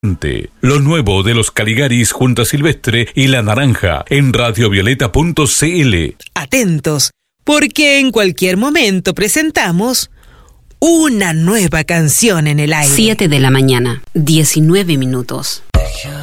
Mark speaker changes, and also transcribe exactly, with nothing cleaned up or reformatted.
Speaker 1: Lo nuevo de los Caligaris junto a Silvestre y La Naranja en radiovioleta punto cl.
Speaker 2: Atentos, porque en cualquier momento presentamos una nueva canción en el aire.
Speaker 3: siete de la mañana, diecinueve minutos.